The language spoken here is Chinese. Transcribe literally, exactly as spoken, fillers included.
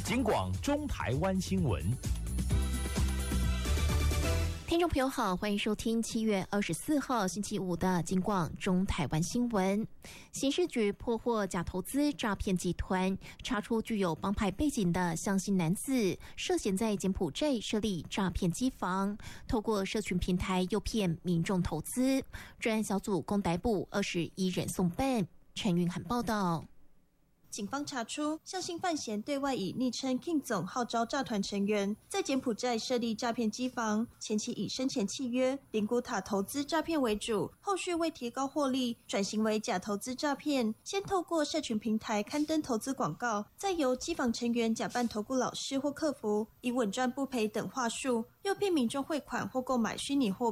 警广中台湾新闻。 听众朋友好，欢迎收听七月二十四号星期五的警广中台湾新闻。刑事局破获假投资诈骗集团，查出具有帮派背景的向姓男子，涉嫌在柬埔寨设立诈骗机房，透过社群平台诱骗民众投资。专案小组共逮捕二十一人送办。陈云涵报道。 警方查出，向姓范闲对外以昵称 King 总号召诈团成员，在柬埔寨设立诈骗机房，前期以生前契约、灵骨塔投资诈骗为主，后续为提高获利，转型为假投资诈骗。先透过社群平台刊登投资广告，再由机房成员假扮投顾老师或客服，以稳赚不赔等话术，诱骗民众汇款或购买虚拟货